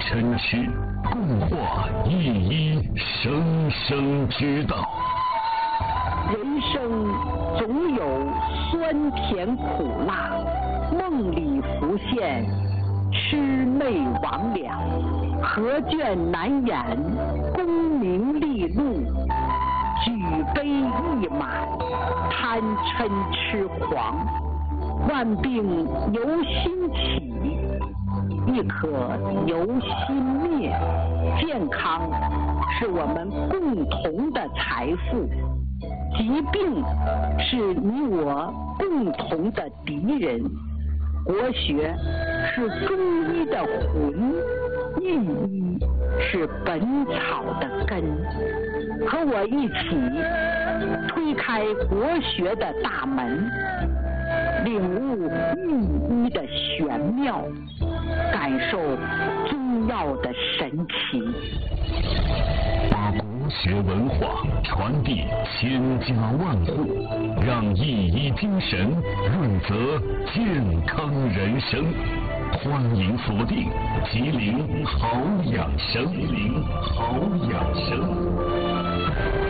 琛曲，共话一一生生之道。 人生总有酸甜苦辣，梦里浮现魑魅魍魉，何卷难掩功名利禄，举杯一满贪嗔痴狂，万病由心起，亦可由心灭。健康是我们共同的财富，疾病是你我共同的敌人。国学是中医的魂，御医是本草的根。和我一起推开国学的大门，领悟御医的玄妙，感受中药的神奇， 把国学文化传递千家万户，让一医精神润泽健康人生。欢迎锁定吉林好养生，吉林好养生。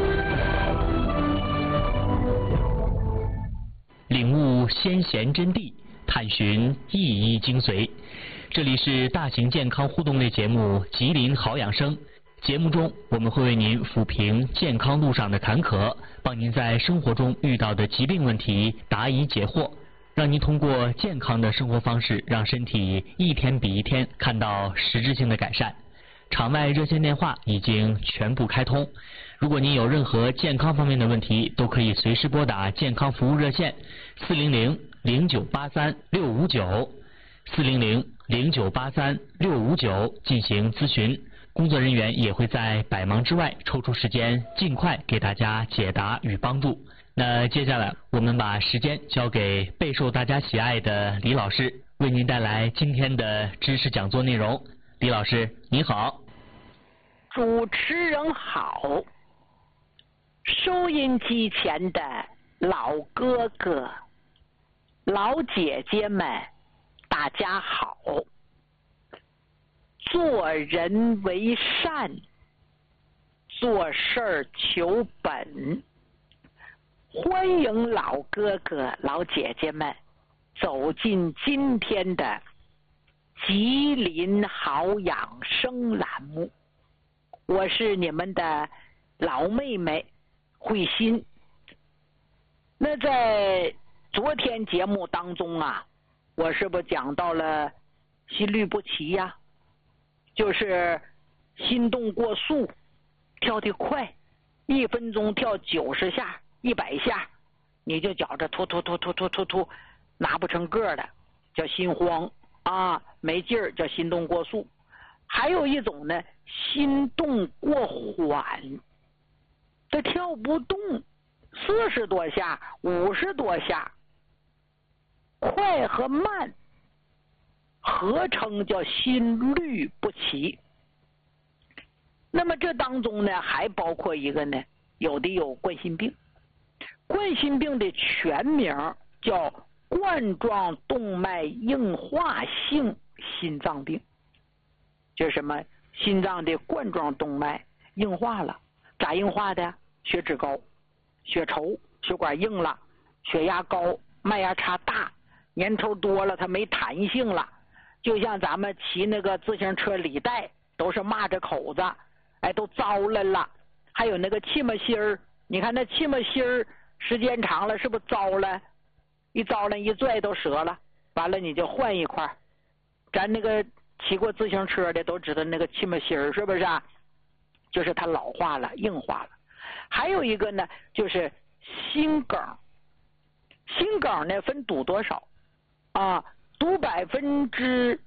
领悟先贤真谛，探寻一医精髓。这里是大型健康互动类节目《吉林好养生》。节目中，我们会为您抚平健康路上的坎坷，帮您在生活中遇到的疾病问题答疑解惑，让您通过健康的生活方式，让身体一天比一天看到实质性的改善。场外热线电话已经全部开通，如果您有任何健康方面的问题，都可以随时拨打健康服务热线400-0983-659，400-0983-659进行咨询。工作人员也会在百忙之外抽出时间，尽快给大家解答与帮助。那接下来我们把时间交给备受大家喜爱的李老师，为您带来今天的知识讲座内容。李老师你好。 主持人好，收音机前的老哥哥老姐姐们大家好。做人为善，做事儿求本。欢迎老哥哥老姐姐们走进今天的吉林好养生栏目，我是你们的老妹妹慧心。那在昨天节目当中啊，我是不是讲到了心律不齐呀？就是心动过速，跳得快，1分钟跳90下、100下，你就觉着突，拿不成个的，叫心慌啊，没劲儿，叫心动过速。还有一种呢，心动过缓，这跳不动，40多下、50多下，快和慢合称叫心律不齐。那么这当中呢，还包括一个呢，有的有冠心病。冠心病的全名叫冠状动脉硬化性心脏病，就是什么心脏的冠状动脉硬化了。咋硬化的？血脂高、血稠，血管硬了，血压高，脉压差大，粘稠多了，它没弹性了。就像咱们骑那个自行车履带都是抹着口子，哎，都糟了。还有那个气脉芯儿，你看那气脉芯儿时间长了是不是糟了？一糟了一拽都折了，完了你就换一块。咱那个骑过自行车的都知道那个气脉芯儿是不是啊？就是它老化了、硬化了。还有一个呢，就是心梗。心梗呢分堵多少啊？堵40%，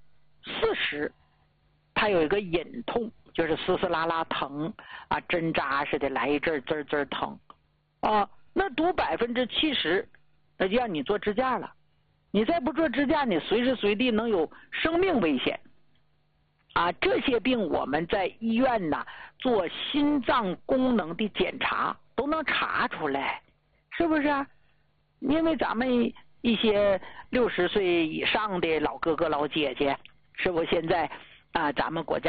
它有一个隐痛，就是丝丝拉拉疼啊，针扎似的来一阵滋滋疼啊。那堵70%，那就让你做支架了。你再不做支架，你随时随地能有生命危险啊。这些病我们在医院呢做心脏功能的检查都能查出来，是不是啊？因为咱们一些60岁以上的老哥哥老姐姐，是不是现在啊咱们国家